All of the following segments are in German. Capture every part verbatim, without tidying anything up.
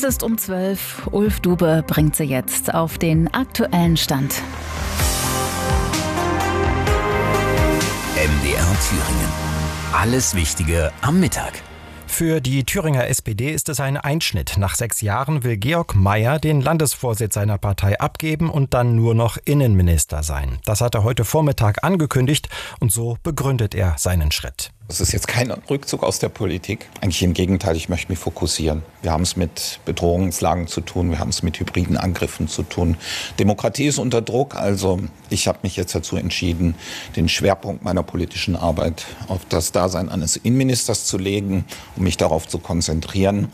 ist um zwölf. Ulf Dube bringt sie jetzt auf den aktuellen Stand. M D R Thüringen. Alles Wichtige am Mittag. Für die Thüringer S P D ist es ein Einschnitt. Nach sechs Jahren will Georg Maier den Landesvorsitz seiner Partei abgeben und dann nur noch Innenminister sein. Das hat er heute Vormittag angekündigt und so begründet er seinen Schritt. Es ist jetzt kein Rückzug aus der Politik. Eigentlich im Gegenteil, ich möchte mich fokussieren. Wir haben es mit Bedrohungslagen zu tun, wir haben es mit hybriden Angriffen zu tun. Demokratie ist unter Druck, also ich habe mich jetzt dazu entschieden, den Schwerpunkt meiner politischen Arbeit auf das Dasein eines Innenministers zu legen, um mich darauf zu konzentrieren.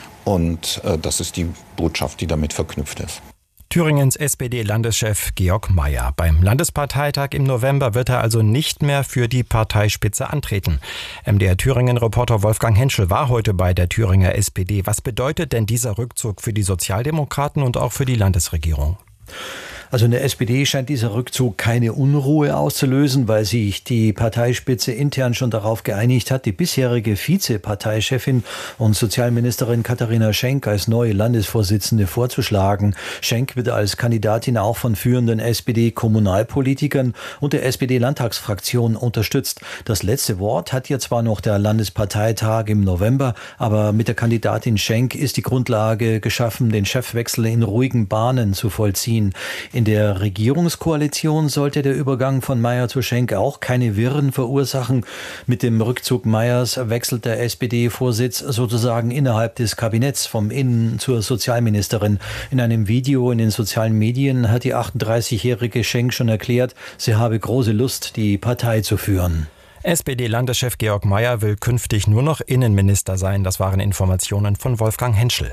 Und äh, das ist die Botschaft, die damit verknüpft ist. Thüringens S P D-Landeschef Georg Maier. Beim Landesparteitag im November wird er also nicht mehr für die Parteispitze antreten. M D R Thüringen-Reporter Wolfgang Henschel war heute bei der Thüringer S P D. Was bedeutet denn dieser Rückzug für die Sozialdemokraten und auch für die Landesregierung? Also in der S P D scheint dieser Rückzug keine Unruhe auszulösen, weil sich die Parteispitze intern schon darauf geeinigt hat, die bisherige Vizeparteichefin und Sozialministerin Katharina Schenk als neue Landesvorsitzende vorzuschlagen. Schenk wird als Kandidatin auch von führenden S P D-Kommunalpolitikern und der S P D-Landtagsfraktion unterstützt. Das letzte Wort hat hier zwar noch der Landesparteitag im November, aber mit der Kandidatin Schenk ist die Grundlage geschaffen, den Chefwechsel in ruhigen Bahnen zu vollziehen. In der Regierungskoalition sollte der Übergang von Maier zu Schenk auch keine Wirren verursachen. Mit dem Rückzug Maiers wechselt der S P D-Vorsitz sozusagen innerhalb des Kabinetts vom Innen- zur Sozialministerin. In einem Video in den sozialen Medien hat die achtunddreißigjährige Schenk schon erklärt, sie habe große Lust, die Partei zu führen. S P D-Landeschef Georg Maier will künftig nur noch Innenminister sein. Das waren Informationen von Wolfgang Henschel.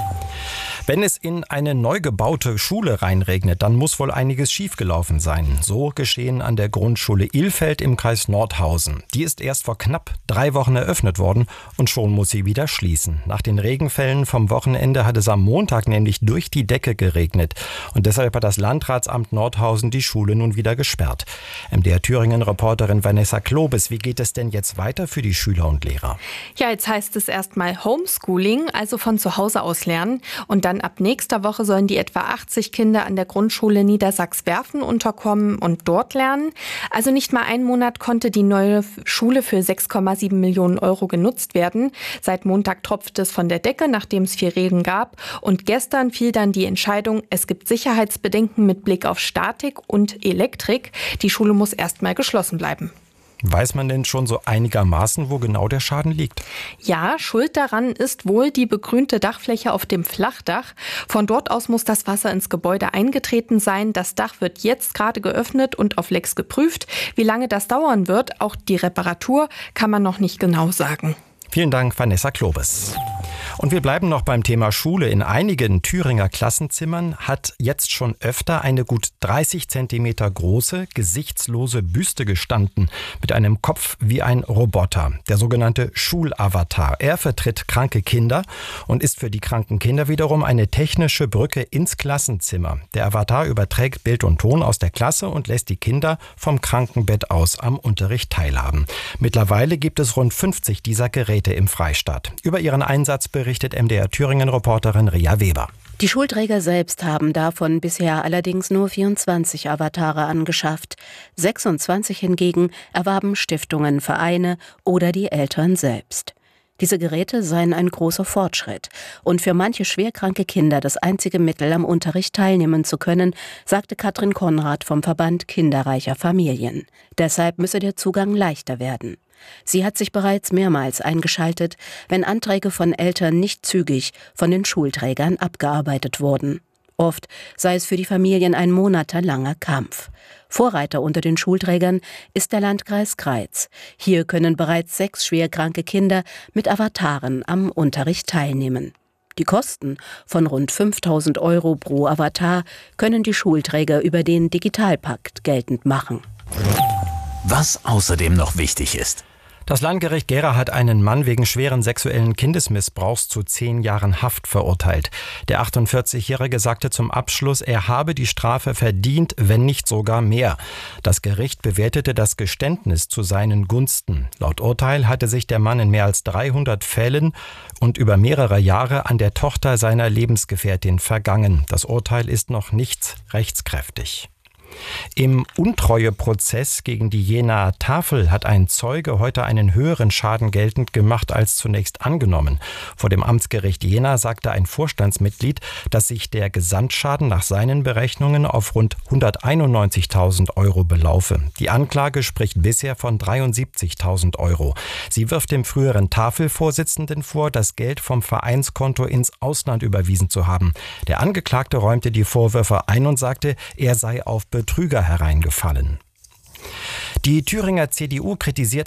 Wenn es in eine neu gebaute Schule reinregnet, dann muss wohl einiges schiefgelaufen sein. So geschehen an der Grundschule Ilfeld im Kreis Nordhausen. Die ist erst vor knapp drei Wochen eröffnet worden und schon muss sie wieder schließen. Nach den Regenfällen vom Wochenende hat es am Montag nämlich durch die Decke geregnet. Und deshalb hat das Landratsamt Nordhausen die Schule nun wieder gesperrt. M D R Thüringen-Reporterin Vanessa Klobes, wie geht es denn jetzt weiter für die Schüler und Lehrer? Ja, jetzt heißt es erstmal Homeschooling, also von zu Hause aus lernen. Und dann ab nächster Woche sollen die etwa achtzig Kinder an der Grundschule Niedersachs-Werfen unterkommen und dort lernen. Also nicht mal einen Monat konnte die neue Schule für sechs Komma sieben Millionen Euro genutzt werden. Seit Montag tropft es von der Decke, nachdem es viel Regen gab. Und gestern fiel dann die Entscheidung, es gibt Sicherheitsbedenken mit Blick auf Statik und Elektrik. Die Schule muss erstmal geschlossen bleiben. Weiß man denn schon so einigermaßen, wo genau der Schaden liegt? Ja, schuld daran ist wohl die begrünte Dachfläche auf dem Flachdach. Von dort aus muss das Wasser ins Gebäude eingetreten sein. Das Dach wird jetzt gerade geöffnet und auf Lecks geprüft. Wie lange das dauern wird, auch die Reparatur, kann man noch nicht genau sagen. Vielen Dank, Vanessa Klobes. Und wir bleiben noch beim Thema Schule. In einigen Thüringer Klassenzimmern hat jetzt schon öfter eine gut dreißig Zentimeter große, gesichtslose Büste gestanden, mit einem Kopf wie ein Roboter, der sogenannte Schulavatar. Er vertritt kranke Kinder und ist für die kranken Kinder wiederum eine technische Brücke ins Klassenzimmer. Der Avatar überträgt Bild und Ton aus der Klasse und lässt die Kinder vom Krankenbett aus am Unterricht teilhaben. Mittlerweile gibt es rund fünfzig dieser Geräte im Freistaat. Über ihren Einsatz berichtet M D R Thüringen-Reporterin Ria Weber. Die Schulträger selbst haben davon bisher allerdings nur vierundzwanzig Avatare angeschafft. sechsundzwanzig hingegen erwarben Stiftungen, Vereine oder die Eltern selbst. Diese Geräte seien ein großer Fortschritt und für manche schwerkranke Kinder das einzige Mittel, am Unterricht teilnehmen zu können, sagte Katrin Konrad vom Verband Kinderreicher Familien. Deshalb müsse der Zugang leichter werden. Sie hat sich bereits mehrmals eingeschaltet, wenn Anträge von Eltern nicht zügig von den Schulträgern abgearbeitet wurden. Oft sei es für die Familien ein monatelanger Kampf. Vorreiter unter den Schulträgern ist der Landkreis Greiz. Hier können bereits sechs schwerkranke Kinder mit Avataren am Unterricht teilnehmen. Die Kosten von rund fünftausend Euro pro Avatar können die Schulträger über den Digitalpakt geltend machen. Was außerdem noch wichtig ist. Das Landgericht Gera hat einen Mann wegen schweren sexuellen Kindesmissbrauchs zu zehn Jahren Haft verurteilt. Der achtundvierzigjährige sagte zum Abschluss, er habe die Strafe verdient, wenn nicht sogar mehr. Das Gericht bewertete das Geständnis zu seinen Gunsten. Laut Urteil hatte sich der Mann in mehr als dreihundert Fällen und über mehrere Jahre an der Tochter seiner Lebensgefährtin vergangen. Das Urteil ist noch nicht rechtskräftig. Im Untreueprozess gegen die Jenaer Tafel hat ein Zeuge heute einen höheren Schaden geltend gemacht als zunächst angenommen. Vor dem Amtsgericht Jena sagte ein Vorstandsmitglied, dass sich der Gesamtschaden nach seinen Berechnungen auf rund hunderteinundneunzigtausend Euro belaufe. Die Anklage spricht bisher von dreiundsiebzigtausend Euro. Sie wirft dem früheren Tafelvorsitzenden vor, das Geld vom Vereinskonto ins Ausland überwiesen zu haben. Der Angeklagte räumte die Vorwürfe ein und sagte, er sei auf Betrüger hereingefallen. Die Thüringer C D U kritisiert